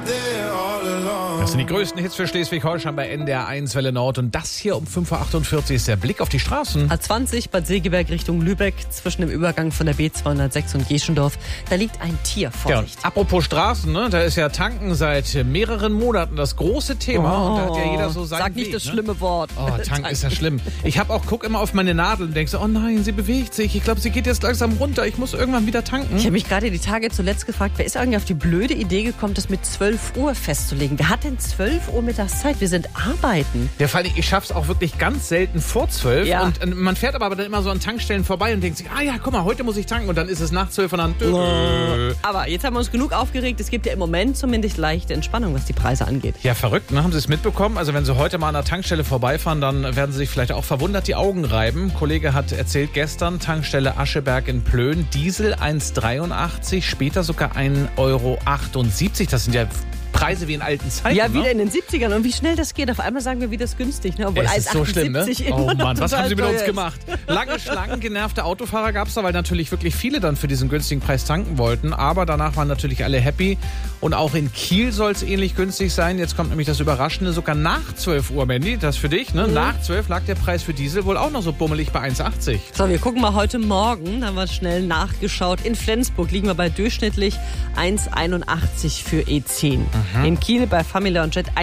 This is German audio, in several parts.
Das sind die größten Hits für Schleswig-Holstein bei NDR 1 Welle Nord. Und das hier um 5.48 Uhr ist der Blick auf die Straßen. A20 Bad Segeberg Richtung Lübeck, zwischen dem Übergang von der B206 und Geschendorf. Da liegt ein Tier, Vorsicht. Ja, apropos Straßen, ne? Da ist ja Tanken seit mehreren Monaten das große Thema. Und da hat ja jeder so seinen Sag nicht Weg, das ne? schlimme Wort. Oh, Tanken ist ja schlimm. Ich guck immer auf meine Nadel und denke so, oh nein, sie bewegt sich. Ich glaube, sie geht jetzt langsam runter. Ich muss irgendwann wieder tanken. Ich habe mich gerade die Tage zuletzt gefragt, wer ist eigentlich auf die blöde Idee gekommen, das mit 12 Uhr festzulegen? Wer hat denn 12 Uhr Mittagszeit? Wir sind arbeiten. Ja, vor allem, ich schaff's auch wirklich ganz selten vor 12. Ja. Und man fährt aber dann immer so an Tankstellen vorbei und denkt sich, ah ja, guck mal, heute muss ich tanken. Und dann ist es nach 12 und dann... Aber jetzt haben wir uns genug aufgeregt. Es gibt ja im Moment zumindest leichte Entspannung, was die Preise angeht. Ja, verrückt, ne? Haben Sie es mitbekommen? Also wenn Sie heute mal an der Tankstelle vorbeifahren, dann werden Sie sich vielleicht auch verwundert die Augen reiben. Ein Kollege hat erzählt gestern, Tankstelle Ascheberg in Plön, Diesel 1,83, später sogar 1,78 Euro. Das sind ja Preise wie in alten Zeiten. Ja, wieder ne? in den 70ern. Und wie schnell das geht. Auf einmal sagen wir, wieder ist günstig. Ne? Obwohl Es ist so schlimm, ne? Oh Mann, was haben Sie mit uns ist. gemacht? Lange Schlangen, genervte Autofahrer gab es da, weil natürlich wirklich viele dann für diesen günstigen Preis tanken wollten. Aber danach waren natürlich alle happy. Und auch in Kiel soll es ähnlich günstig sein. Jetzt kommt nämlich das Überraschende, sogar nach 12 Uhr, Mandy, das für dich. Ne? Nach 12 lag der Preis für Diesel wohl auch noch so bummelig bei 1,80. So, wir gucken mal heute Morgen. Haben wir schnell nachgeschaut. In Flensburg liegen wir bei durchschnittlich 1,81 für E10. In Kiel bei Famila und Jet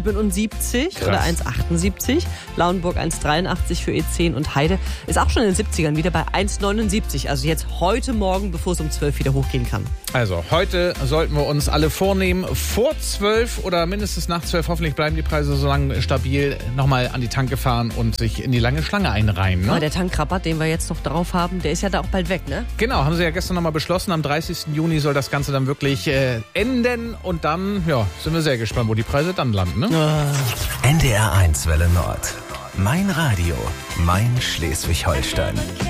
1,77 oder 1,78. Lauenburg 1,83 für E10 und Heide ist auch schon in den 70ern wieder bei 1,79. Also jetzt heute Morgen, bevor es um 12 wieder hochgehen kann. Also heute sollten wir uns alle vornehmen, vor 12 oder mindestens nach 12, hoffentlich bleiben die Preise so lange stabil, nochmal an die Tanke fahren und sich in die lange Schlange einreihen. Ne? Aber der Tankrabatt, den wir jetzt noch drauf haben, der ist ja da auch bald weg, ne? Genau, haben sie ja gestern nochmal beschlossen. Am 30. Juni soll das Ganze dann wirklich enden. Und dann, ja, sind wir sehr gespannt, wo die Preise dann landen. Ne? NDR 1 Welle Nord. Mein Radio, mein Schleswig-Holstein.